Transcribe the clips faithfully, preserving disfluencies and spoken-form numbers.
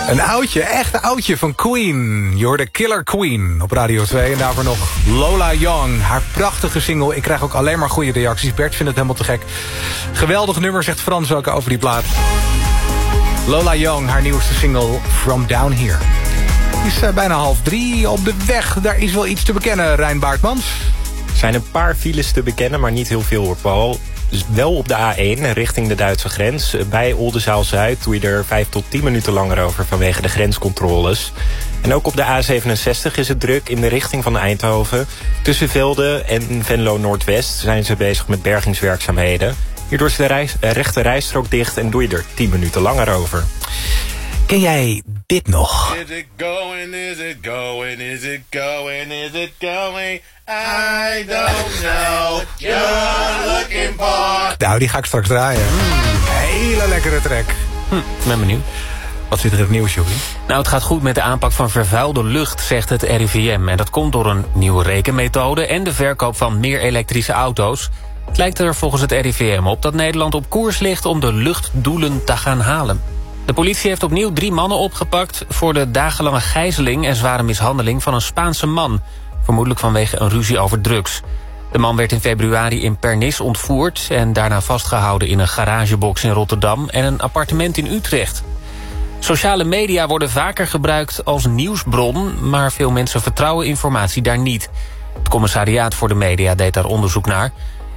Een oudje, echt een oudje van Queen. Je hoorde Killer Queen op Radio twee. En daarvoor nog Lola Young. Haar prachtige single. Ik krijg ook alleen maar goede reacties. Bert vindt het helemaal te gek. Geweldig nummer, zegt Frans ook over die plaat. Lola Young, haar nieuwste single From Down Here. Het is uh, bijna half drie op de weg. Daar is wel iets te bekennen, Rijn Baartmans. Er zijn een paar files te bekennen, maar niet heel veel hoor, Paul. Dus wel op de A één richting de Duitse grens. Bij Oldenzaal-Zuid doe je er vijf tot tien minuten langer over vanwege de grenscontroles. En ook op de A zevenenzestig is het druk in de richting van Eindhoven. Tussen Velde en Venlo-Noordwest zijn ze bezig met bergingswerkzaamheden. Hierdoor is de reis, uh, rechte rijstrook dicht en doe je er tien minuten langer over. Ken jij dit nog? Is it going, is it going, is it going, is it going? I don't know, you're looking for... Nou, die ga ik straks draaien. Mm, hele lekkere track. Hm, ben benieuwd. Wat zit er in het nieuws, Joey? Nou, het gaat goed met de aanpak van vervuilde lucht, zegt het R I V M. En dat komt door een nieuwe rekenmethode en de verkoop van meer elektrische auto's. Het lijkt er volgens het R I V M op dat Nederland op koers ligt om de luchtdoelen te gaan halen. De politie heeft opnieuw drie mannen opgepakt voor de dagenlange gijzeling en zware mishandeling van een Spaanse man. Vermoedelijk vanwege een ruzie over drugs. De man werd in februari in Pernis ontvoerd en daarna vastgehouden in een garagebox in Rotterdam en een appartement in Utrecht. Sociale media worden vaker gebruikt als nieuwsbron, maar veel mensen vertrouwen informatie daar niet. Het Commissariaat voor de Media deed daar onderzoek naar.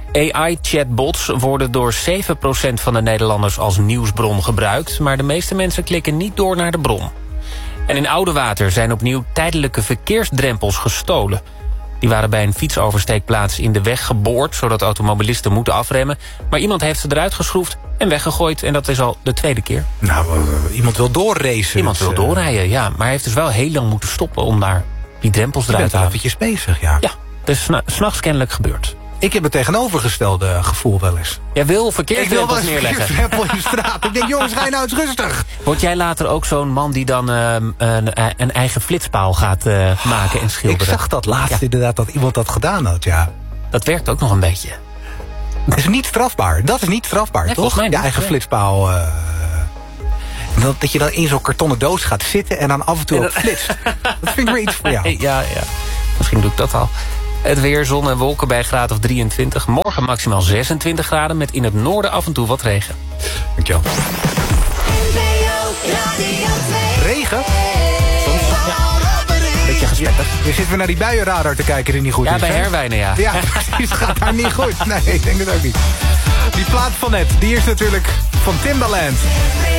A I-chatbots worden door zeven procent van de Nederlanders als nieuwsbron gebruikt, maar de meeste mensen klikken niet door naar de bron. En in Oudewater zijn opnieuw tijdelijke verkeersdrempels gestolen. Die waren bij een fietsoversteekplaats in de weg geboord, zodat automobilisten moeten afremmen. Maar iemand heeft ze eruit geschroefd en weggegooid en dat is al de tweede keer. Nou, uh, iemand wil doorracen. Iemand dus, wil doorrijden, ja. Maar hij heeft dus wel heel lang moeten stoppen om daar die drempels eruit te halen. Je bent eventjes bezig, ja. Ja, dat is 's nachts kennelijk gebeurd. Ik heb het tegenovergestelde gevoel wel eens. Jij wil verkeersdrempels ik wil neerleggen. Ik wil verkeersdrempel in de straat. Ik denk, jongens, ga je nou eens rustig. Word jij later ook zo'n man die dan uh, een, een eigen flitspaal gaat uh, maken en schilderen? Ik zag dat laatst ja. inderdaad, dat iemand dat gedaan had, ja. Dat werkt ook nog een beetje. Dat is niet strafbaar. Dat is niet strafbaar, nee, toch? Je eigen flitspaal... Uh, dat, dat je dan in zo'n kartonnen doos gaat zitten en dan af en toe ook flitst. Dat vind ik weer iets voor jou. Ja, ja. Misschien doe ik dat al. Het weer, zon en wolken bij een graad of drieëntwintig. Morgen maximaal zesentwintig graden met in het noorden af en toe wat regen. Dankjewel. Regen? Soms, ja. Beetje gespettig. Je, je zit weer naar die buienradar te kijken die niet goed ja, is. Ja, bij hè? Herwijnen, ja. Ja, precies. Het gaat daar niet goed. Nee, ik denk het ook niet. Die plaat van net, die is natuurlijk van Timbaland.